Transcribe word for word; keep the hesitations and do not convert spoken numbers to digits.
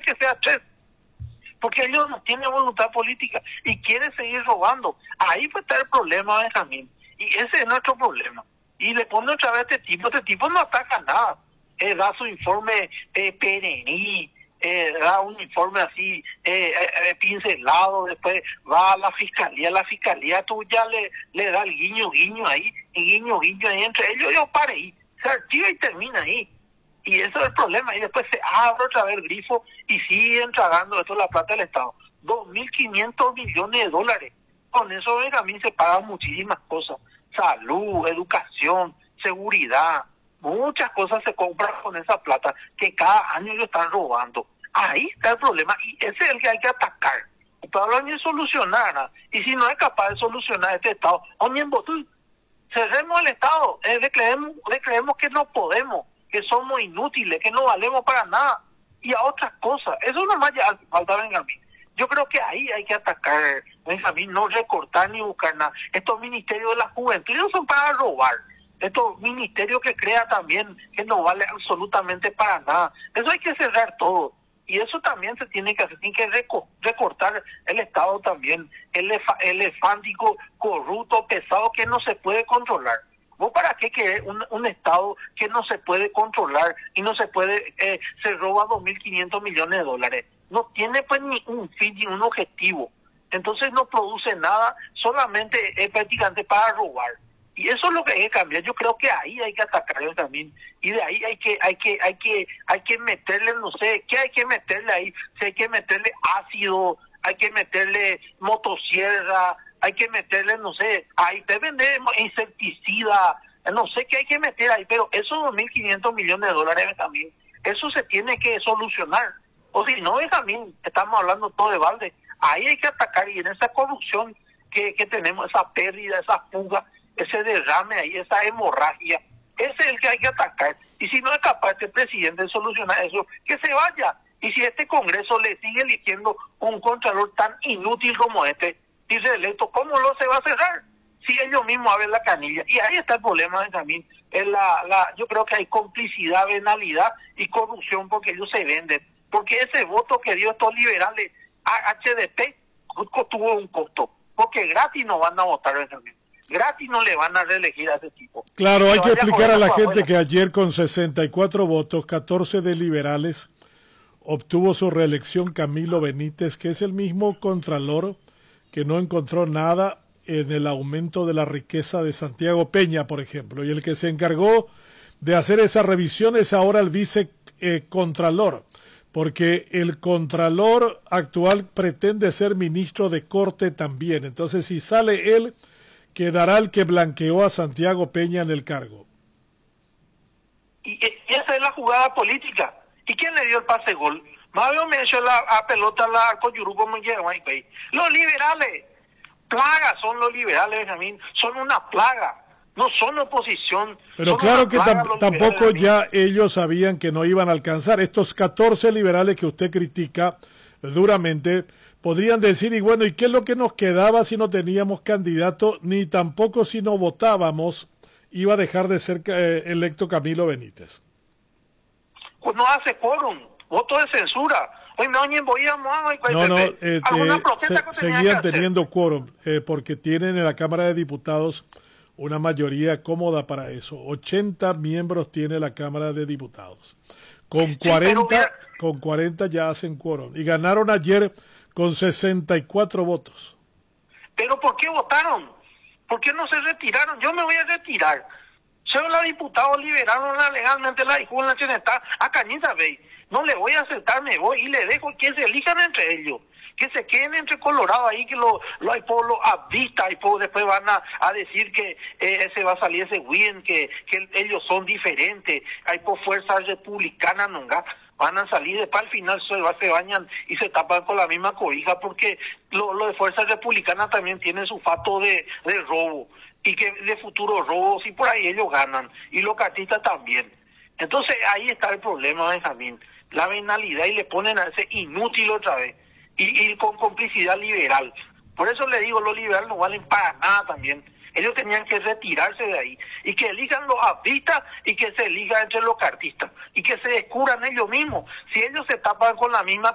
que sea tres, porque ellos no tienen voluntad política y quieren seguir robando. Ahí fue está el problema, Benjamín, y ese es nuestro problema. Y le pone otra vez a este tipo, este tipo no ataca nada, eh, da su informe eh, P N I, eh, da un informe así eh, eh, pincelado, después va a la fiscalía, la fiscalía tú ya le, le da el guiño guiño ahí, y guiño guiño ahí entre ellos, yo pare ahí, se archiva y termina ahí. Y eso es el problema, y después se abre otra vez el grifo y siguen tragando esto la plata del Estado. dos mil quinientos millones de dólares. Con eso, Benjamín, se pagan muchísimas cosas. Salud, educación, seguridad, muchas cosas se compran con esa plata que cada año ellos están robando. Ahí está el problema, y ese es el que hay que atacar. Pero hablan de solucionar, y si no es capaz de solucionar este Estado, o bien votú, cerremos el Estado, eh, le, creemos, le creemos que no podemos, que somos inútiles, que no valemos para nada, y a otras cosas. Eso nomás ya falta, Benjamín. Yo creo que ahí hay que atacar, Benjamín, no recortar ni buscar nada. Estos ministerios de la juventud no son para robar. Estos ministerios que crea también, que no vale absolutamente para nada. Eso hay que cerrar todo. Y eso también se tiene que hacer, tiene que reco- recortar el Estado también, el elef- elefántico, corrupto, pesado, que no se puede controlar. ¿Vos para qué querés un, un Estado que no se puede controlar y no se puede, eh, se roba dos mil quinientos millones de dólares? No tiene pues ni un fin ni un objetivo. Entonces no produce nada, solamente es prácticamente para robar. Y eso es lo que hay que cambiar. Yo creo que ahí hay que atacarlo también. Y de ahí hay que, hay que, hay que, hay que meterle, no sé, ¿qué hay que meterle ahí? Si hay que meterle ácido, hay que meterle motosierra, hay que meterle, no sé, ahí te vende insecticida, no sé qué hay que meter ahí, pero esos dos mil quinientos millones de dólares también, eso se tiene que solucionar. O si no, también estamos hablando todo de balde. Ahí hay que atacar, y en esa corrupción que, que tenemos, esa pérdida, esa fuga, ese derrame ahí, esa hemorragia, ese es el que hay que atacar. Y si no es capaz este presidente de solucionar eso, que se vaya. Y si este Congreso le sigue eligiendo un contralor tan inútil como este, y reelecto, ¿cómo lo se va a cerrar? Si ellos mismos abren la canilla. Y ahí está el problema también. Es la, la, yo creo que hay complicidad, venalidad y corrupción, porque ellos se venden. Porque ese voto que dio estos liberales a H D P tuvo un costo. Porque gratis no van a votar también. Gratis no le van a reelegir a ese tipo. Claro, hay que explicar a la gente que ayer con sesenta y cuatro votos, catorce de liberales, obtuvo su reelección Camilo Benítez, que es el mismo contralor que no encontró nada en el aumento de la riqueza de Santiago Peña, por ejemplo, y el que se encargó de hacer esa revisión es ahora el vicecontralor, eh, porque el contralor actual pretende ser ministro de corte también. Entonces, si sale él, quedará el que blanqueó a Santiago Peña en el cargo. Y, y esa es la jugada política. ¿Y quién le dio el pase gol? Mario me echó la a pelota la Coyuruco me llegó ahí. Los liberales, plagas son los liberales, Benjamín, son una plaga, no son oposición. Pero son claro que tam tampoco liberales, ya ellos sabían que no iban a alcanzar. Estos catorce liberales que usted critica duramente podrían decir, y bueno, ¿y qué es lo que nos quedaba si no teníamos candidato, ni tampoco si no votábamos iba a dejar de ser eh, electo Camilo Benítez? Pues no hace quórum, voto de censura. Hoy no, no, no eh, eh, se, seguían teniendo quórum, eh, porque tienen en la Cámara de Diputados una mayoría cómoda para eso. ochenta miembros tiene la Cámara de Diputados. Con cuarenta, sí, pero... con cuarenta ya hacen quórum. Y ganaron ayer con sesenta y cuatro votos. ¿Pero por qué votaron? ¿Por qué no se retiraron? Yo me voy a retirar. Soy la diputada liberaron legalmente la dijo en la Cheneta a Cañiza Bay. No le voy a aceptar, me voy y le dejo que se elijan entre ellos. Que se queden entre Colorado ahí, que lo, lo hay por los abdistas, y por, después van a, a decir que eh, se va a salir ese Wien, que, que ellos son diferentes. Hay por fuerzas republicanas, ¿no? Van a salir, después al final se, va, se bañan y se tapan con la misma cobija, porque lo, lo de fuerzas republicanas también tiene su fato de, de robo, y que de futuros robos, y por ahí ellos ganan, y los cartistas también. Entonces ahí está el problema, Benjamín, la venalidad, y le ponen a ese inútil otra vez, y, y con complicidad liberal. Por eso le digo, los liberales no valen para nada también. Ellos tenían que retirarse de ahí, y que elijan los abdistas y que se elijan entre los cartistas, y que se descubran ellos mismos. Si ellos se tapan con la misma